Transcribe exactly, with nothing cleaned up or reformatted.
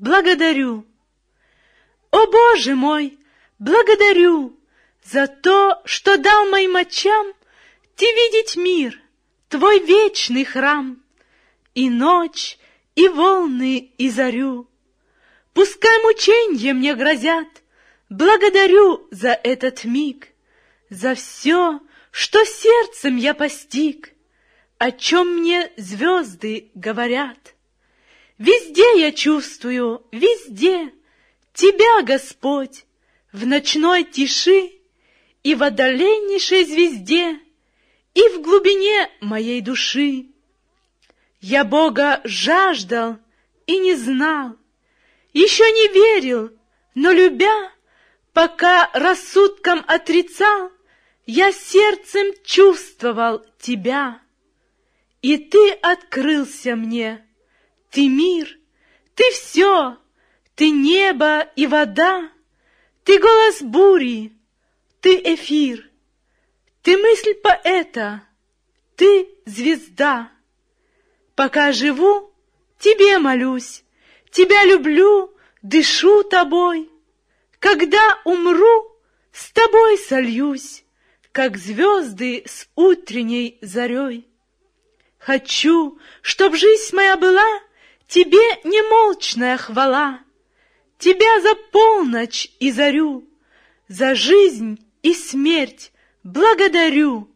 благодарю. О, Боже мой, благодарю за то, что дал моим очам Ты видеть мир, Твой вечный храм, и ночь, и волны, и зарю. Пускай мученья мне грозят, благодарю за этот миг, за все, что сердцем я постиг, о чем мне звезды говорят. Везде я чувствую, везде Тебя, Господь, в ночной тиши и в отдаленнейшей звезде, и в глубине моей души. Я Бога жаждал и не знал, еще не верил, но любя, пока рассудком отрицал, я сердцем чувствовал Тебя. И Ты открылся мне, Ты мир, Ты все, Ты небо и вода, Ты голос бури, Ты эфир, Ты мысль поэта, Ты звезда. Пока живу, Тебе молюсь, Тебя люблю, дышу Тобой. Когда умру, с Тобой сольюсь, как звезды с утренней зарей. Хочу, чтоб жизнь моя была Тебе немолчная хвала, Тебя за полночь и зарю, за жизнь и смерть благодарю.